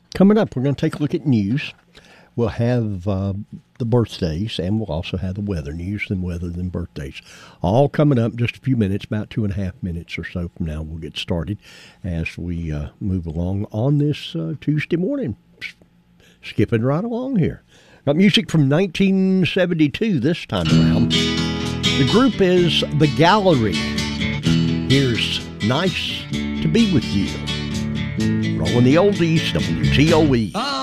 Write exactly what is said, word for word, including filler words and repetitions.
Coming up, we're going to take a look at news. We'll have uh, the birthdays, and we'll also have the weather, news and weather, then birthdays. All coming up in just a few minutes, about two and a half minutes or so from now. We'll get started as we uh, move along on this uh, Tuesday morning. Skipping right along here. Got music from nineteen seventy-two this time around. The group is The Gallery. Here's Nice to Be With You. Rolling the oldies, W T O E.